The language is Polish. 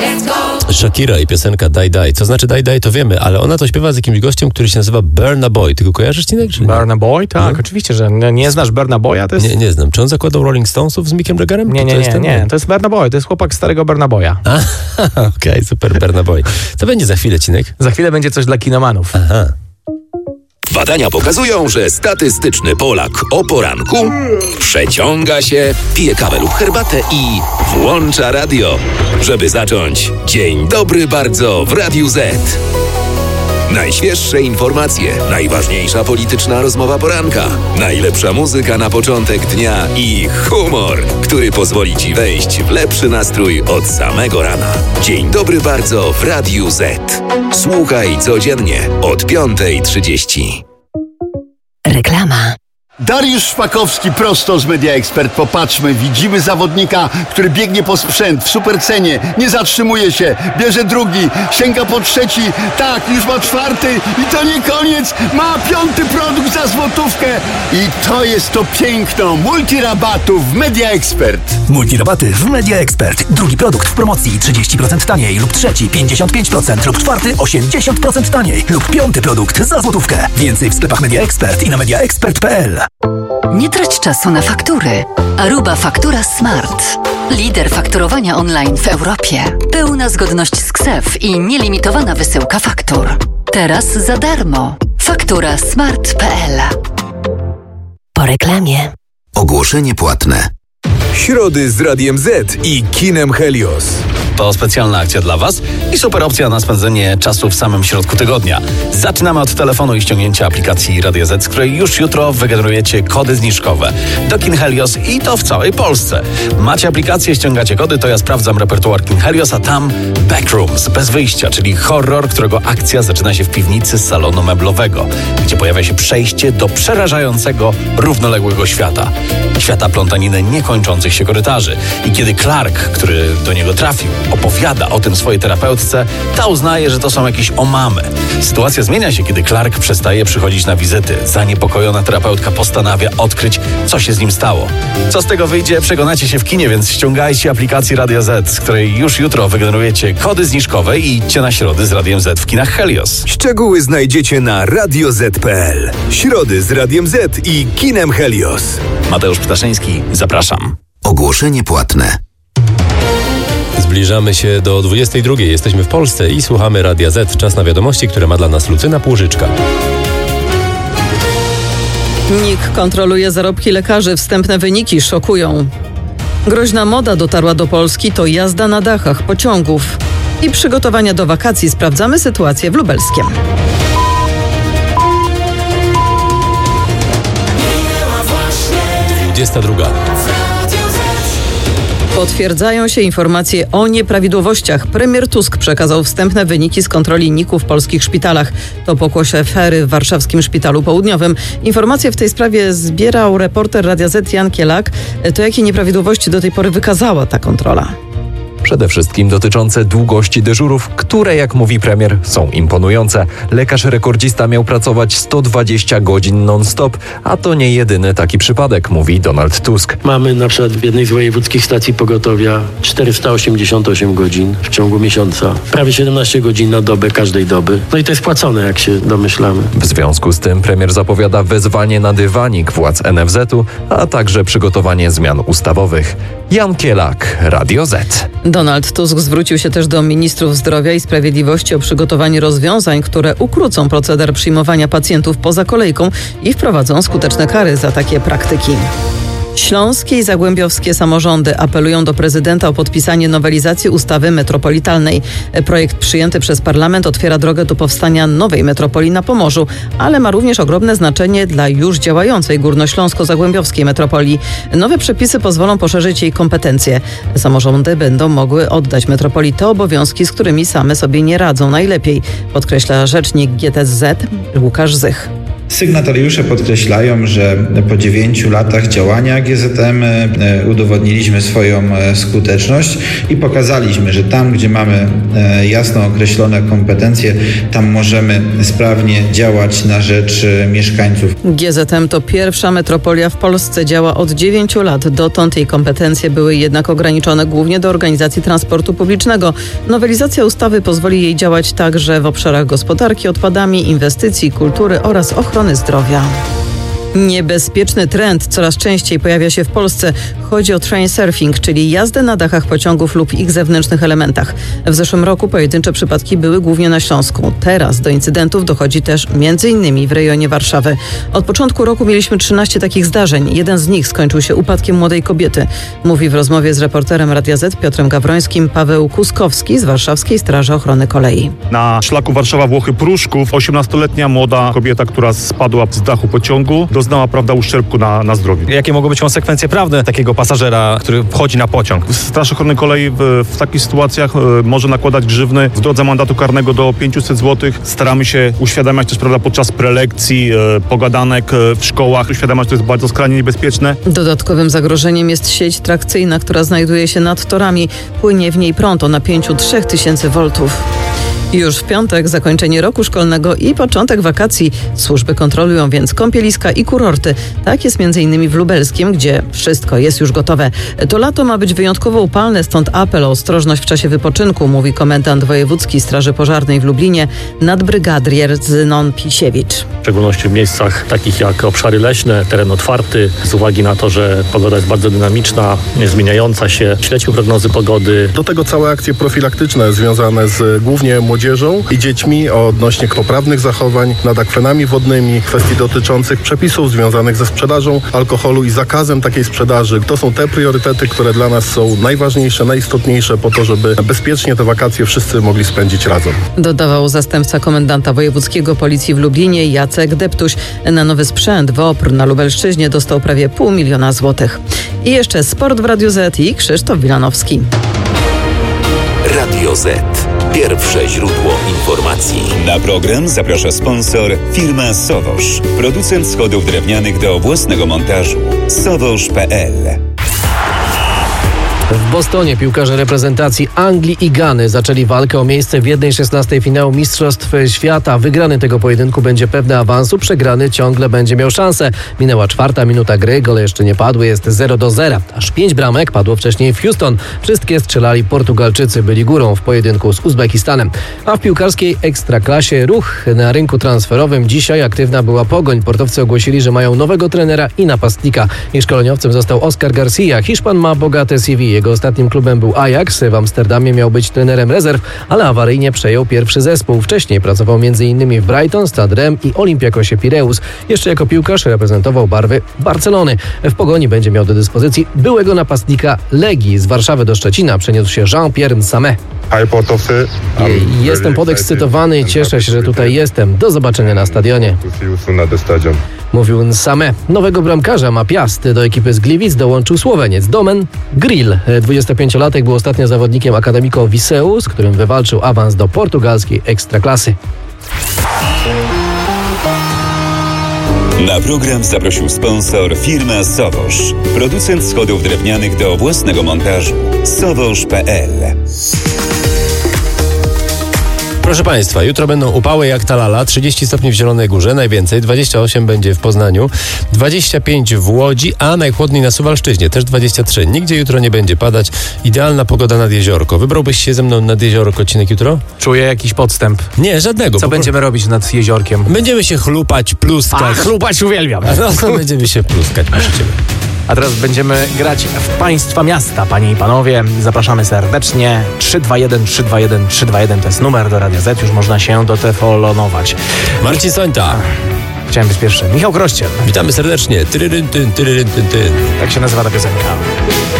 Shakira i piosenka Die Die. Co znaczy Die Die, to wiemy, ale ona to śpiewa z jakimś gościem, który się nazywa Burna Boy. Ty go kojarzysz, Cinek? Burna Boy? Tak, oczywiście, że nie znasz Burna Boya? To jest... Nie znam. Czy on zakładał Rolling Stonesów z Mickiem Jaggerem? Nie. To jest Burna Boy, to jest chłopak starego Burna Boya. Okej, super, Burna Boy. Co będzie za chwilę, Cinek? Za chwilę będzie coś dla kinomanów. Aha. Badania pokazują, że statystyczny Polak o poranku przeciąga się, pije kawę lub herbatę i włącza radio, żeby zacząć dzień dobry bardzo w Radiu Z. Najświeższe informacje, najważniejsza polityczna rozmowa poranka, najlepsza muzyka na początek dnia i humor, który pozwoli Ci wejść w lepszy nastrój od samego rana. Dzień dobry bardzo w Radiu Z. Słuchaj codziennie od 5:30. Reklama. Dariusz Szpakowski prosto z Media Expert. Popatrzmy, widzimy zawodnika, który biegnie po sprzęt w supercenie, nie zatrzymuje się, bierze drugi, sięga po trzeci, tak, już ma czwarty i to nie koniec, ma piąty produkt za złotówkę i to jest to piękno multirabatów w Media Expert. Multirabaty w Media Expert. Drugi produkt w promocji 30% taniej lub trzeci 55% lub czwarty 80% taniej lub piąty produkt za złotówkę. Więcej w sklepach Media Expert i na mediaexpert.pl. Nie trać czasu na faktury. Aruba Faktura Smart. Lider fakturowania online w Europie. Pełna zgodność z KSEF i nielimitowana wysyłka faktur. Teraz za darmo. fakturasmart.pl. Po reklamie. Ogłoszenie płatne. Środy z Radiem Z i kinem Helios. To specjalna akcja dla Was i super opcja na spędzenie czasu w samym środku tygodnia. Zaczynamy od telefonu i ściągnięcia aplikacji Radio Z, z której już jutro wygenerujecie kody zniżkowe do kin Helios i to w całej Polsce. Macie aplikację, ściągacie kody, to ja sprawdzam repertuar kin Helios, a tam Backrooms, bez wyjścia, czyli horror, którego akcja zaczyna się w piwnicy salonu meblowego, gdzie pojawia się przejście do przerażającego, równoległego świata. Świata plątaniny niekończących się korytarzy. I kiedy Clark, który do niego trafił, opowiada o tym swojej terapeutce, ta uznaje, że to są jakieś omamy. Sytuacja zmienia się, kiedy Clark przestaje przychodzić na wizyty. Zaniepokojona terapeutka postanawia odkryć, co się z nim stało. Co z tego wyjdzie, przekonacie się w kinie, więc ściągajcie aplikację Radio Z, z której już jutro wygenerujecie kody zniżkowe i idźcie na środy z Radiem Z w kinach Helios. Szczegóły znajdziecie na radioz.pl. Środy z Radiem Z i kinem Helios. Mateusz Ptaszyński, zapraszam. Ogłoszenie płatne. Zbliżamy się do 22:00. Jesteśmy w Polsce i słuchamy Radia Z. Czas na wiadomości, które ma dla nas Lucyna Płużyczka. NIK kontroluje zarobki lekarzy. Wstępne wyniki szokują. Groźna moda dotarła do Polski, to jazda na dachach pociągów. I przygotowania do wakacji. Sprawdzamy sytuację w Lubelskiem. Potwierdzają się informacje o nieprawidłowościach. Premier Tusk przekazał wstępne wyniki z kontroli NIK-u w polskich szpitalach. To pokłosie afery w warszawskim Szpitalu Południowym. Informacje w tej sprawie zbierał reporter Radia Z Jan Kielak. To jakie nieprawidłowości do tej pory wykazała ta kontrola? Przede wszystkim dotyczące długości dyżurów, które, jak mówi premier, są imponujące. Lekarz rekordzista miał pracować 120 godzin non-stop, a to nie jedyny taki przypadek, mówi Donald Tusk. Mamy na przykład w jednej z wojewódzkich stacji pogotowia 488 godzin w ciągu miesiąca. Prawie 17 godzin na dobę każdej doby. No i to jest płacone, jak się domyślamy. W związku z tym premier zapowiada wezwanie na dywanik władz NFZ-u, a także przygotowanie zmian ustawowych. Jan Kielak, Radio Z. Donald Tusk zwrócił się też do ministrów zdrowia i sprawiedliwości o przygotowanie rozwiązań, które ukrócą proceder przyjmowania pacjentów poza kolejką i wprowadzą skuteczne kary za takie praktyki. Śląskie i zagłębiowskie samorządy apelują do prezydenta o podpisanie nowelizacji ustawy metropolitalnej. Projekt przyjęty przez parlament otwiera drogę do powstania nowej metropolii na Pomorzu, ale ma również ogromne znaczenie dla już działającej górnośląsko-zagłębiowskiej metropolii. Nowe przepisy pozwolą poszerzyć jej kompetencje. Samorządy będą mogły oddać metropolii te obowiązki, z którymi same sobie nie radzą najlepiej, podkreśla rzecznik GTZ Łukasz Zych. Sygnatariusze podkreślają, że po 9 latach działania GZM udowodniliśmy swoją skuteczność i pokazaliśmy, że tam, gdzie mamy jasno określone kompetencje, tam możemy sprawnie działać na rzecz mieszkańców. GZM to pierwsza metropolia w Polsce, działa od 9 lat. Dotąd jej kompetencje były jednak ograniczone głównie do organizacji transportu publicznego. Nowelizacja ustawy pozwoli jej działać także w obszarach gospodarki odpadami, inwestycji, kultury oraz ochrony zdrowia. Niebezpieczny trend coraz częściej pojawia się w Polsce. Chodzi o train surfing, czyli jazdę na dachach pociągów lub ich zewnętrznych elementach. W zeszłym roku pojedyncze przypadki były głównie na Śląsku. Teraz do incydentów dochodzi też m.in. w rejonie Warszawy. Od początku roku mieliśmy 13 takich zdarzeń. Jeden z nich skończył się upadkiem młodej kobiety. Mówi w rozmowie z reporterem Radia Z Piotrem Gawrońskim Paweł Kuskowski z Warszawskiej Straży Ochrony Kolei. Na szlaku Warszawa-Włochy-Pruszków 18-letnia młoda kobieta, która spadła z dachu pociągu, doznała, uszczerbku na zdrowiu. Jakie mogą być konsekwencje prawne takiego pasażera, który wchodzi na pociąg? Straż Ochrony Kolei w takich sytuacjach może nakładać grzywny w drodze mandatu karnego do 500 zł. Staramy się uświadamiać też, podczas prelekcji, pogadanek w szkołach, uświadamiać, że to jest bardzo skrajnie niebezpieczne. Dodatkowym zagrożeniem jest sieć trakcyjna, która znajduje się nad torami. Płynie w niej prąd o napięciu 3000 V. Już w piątek zakończenie roku szkolnego i początek wakacji. Służby kontrolują więc kąpieliska i kurorty. Tak jest m.in. w Lubelskim, gdzie wszystko jest już gotowe. To lato ma być wyjątkowo upalne, stąd apel o ostrożność w czasie wypoczynku, mówi komendant wojewódzki Straży Pożarnej w Lublinie, nadbrygadier Zynon Pisiewicz. W szczególności w miejscach takich jak obszary leśne, teren otwarty, z uwagi na to, że pogoda jest bardzo dynamiczna, zmieniająca się. Śledźmy prognozy pogody. Do tego całe akcje profilaktyczne związane z głównie młodzieżą i dziećmi odnośnie poprawnych zachowań nad akwenami wodnymi, kwestii dotyczących przepisów związanych ze sprzedażą alkoholu i zakazem takiej sprzedaży. To są te priorytety, które dla nas są najważniejsze, najistotniejsze po to, żeby bezpiecznie te wakacje wszyscy mogli spędzić razem. Dodawał zastępca komendanta wojewódzkiego policji w Lublinie Jacek Deptuś. Na nowy sprzęt WOPR na Lubelszczyźnie dostał prawie 500 000 złotych. I jeszcze sport w Radiu Z i Krzysztof Wilanowski. Radio Z. Pierwsze źródło informacji. Na program zaprasza sponsor firma Sowosz. Producent schodów drewnianych do własnego montażu. Sowosz.pl. W Bostonie piłkarze reprezentacji Anglii i Gany zaczęli walkę o miejsce w 1/16 finału Mistrzostw Świata. Wygrany tego pojedynku będzie pewny awansu, przegrany ciągle będzie miał szansę. Minęła 4. minuta gry, gole jeszcze nie padły, jest 0-0. Aż 5 bramek padło wcześniej w Houston. Wszystkie strzelali Portugalczycy, byli górą w pojedynku z Uzbekistanem. A w piłkarskiej ekstraklasie ruch na rynku transferowym. Dzisiaj aktywna była Pogoń. Portowcy ogłosili, że mają nowego trenera i napastnika. Ich szkoleniowcem został Oscar Garcia. Hiszpan ma bogate CV. Jego ostatnim klubem był Ajax. W Amsterdamie miał być trenerem rezerw, ale awaryjnie przejął pierwszy zespół. Wcześniej pracował m.in. w Brighton, Stade Reims i Olympiakosie Pireus. Jeszcze jako piłkarz reprezentował barwy Barcelony. W Pogoni będzie miał do dyspozycji byłego napastnika Legii. Z Warszawy do Szczecina przeniósł się Jean-Pierre Nsame. Jestem podekscytowany i cieszę się, że tutaj jestem. Do zobaczenia na stadionie. Mówił Nsame. Nowego bramkarza ma Piast. Do ekipy z Gliwic dołączył Słoweniec Domen Grill. 25-latek był ostatnio zawodnikiem Academico Viseu, z którym wywalczył awans do portugalskiej ekstraklasy. Na program zaprosił sponsor firma Sowosz. Producent schodów drewnianych do własnego montażu. Sowosz.pl. Proszę Państwa, jutro będą upały jak ta lala, 30 stopni w Zielonej Górze, najwięcej, 28 będzie w Poznaniu, 25 w Łodzi, a najchłodniej na Suwalszczyźnie, też 23. Nigdzie jutro nie będzie padać, idealna pogoda nad jeziorko. Wybrałbyś się ze mną nad jeziorko, Cinek, jutro? Czuję jakiś podstęp. Nie, żadnego. Co będziemy robić nad jeziorkiem? Będziemy się chlupać, pluskać. Chlupać uwielbiam. No, będziemy się pluskać, prosimy. A teraz będziemy grać w Państwa miasta, panie i panowie. Zapraszamy serdecznie. 321 321 321 to jest numer do Radia Z. Już można się dotelefonować. Marcin Sońta. Chciałem być pierwszy. Michał Krościel. Witamy serdecznie. Tyryryn, tyn, tyryryn, tyn, tyn. Tak się nazywa ta piosenka.